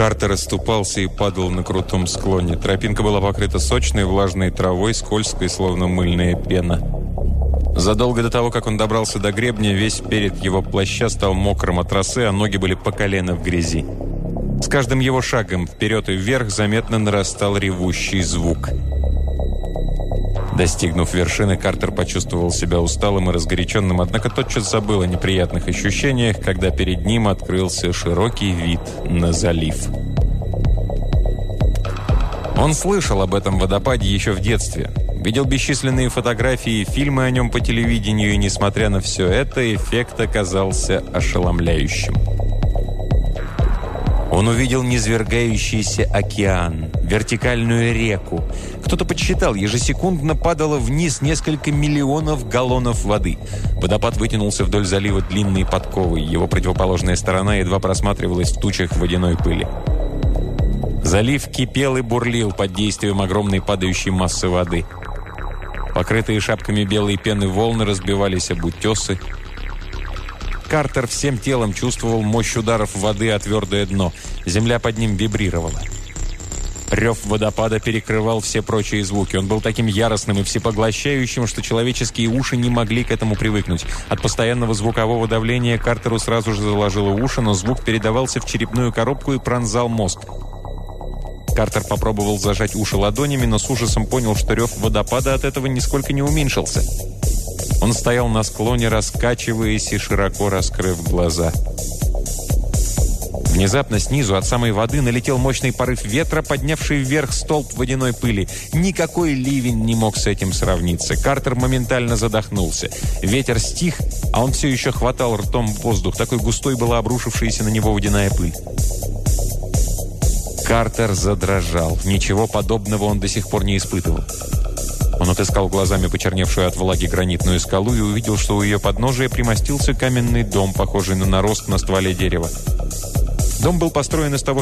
Картер оступался и падал на крутом склоне. Тропинка была покрыта сочной влажной травой, скользкой, словно мыльная пена. Задолго до того, как он добрался до гребня, весь перед его плаща стал мокрым от росы, а ноги были по колено в грязи. С каждым его шагом вперед и вверх заметно нарастал ревущий звук. Достигнув вершины, Картер почувствовал себя усталым и разгоряченным, однако тотчас забыл о неприятных ощущениях, когда перед ним открылся широкий вид на залив. Он слышал об этом водопаде еще в детстве. Видел бесчисленные фотографии и фильмы о нем по телевидению, и, несмотря на все это, эффект оказался ошеломляющим. Он увидел низвергающийся океан, вертикальную реку. Кто-то подсчитал, ежесекундно падало вниз несколько миллионов галлонов воды. Водопад вытянулся вдоль залива длинной подковой. Его противоположная сторона едва просматривалась в тучах водяной пыли. Залив кипел и бурлил под действием огромной падающей массы воды. Покрытые шапками белой пены волны разбивались об утесы. Картер всем телом чувствовал мощь ударов воды о твердое дно. Земля под ним вибрировала. Рев водопада перекрывал все прочие звуки. Он был таким яростным и всепоглощающим, что человеческие уши не могли к этому привыкнуть. От постоянного звукового давления Картеру сразу же заложило уши, но звук передавался в черепную коробку и пронзал мозг. Картер попробовал зажать уши ладонями, но с ужасом понял, что рев водопада от этого нисколько не уменьшился. Он стоял на склоне, раскачиваясь и широко раскрыв глаза. Внезапно снизу от самой воды налетел мощный порыв ветра, поднявший вверх столб водяной пыли. Никакой ливень не мог с этим сравниться. Картер моментально задохнулся. Ветер стих, а он все еще хватал ртом воздух. Такой густой была обрушившаяся на него водяная пыль. Картер задрожал. Ничего подобного он до сих пор не испытывал. Он отыскал глазами почерневшую от влаги гранитную скалу и увидел, что у ее подножия примостился каменный дом, похожий на нарост на стволе дерева. Дом был построен из того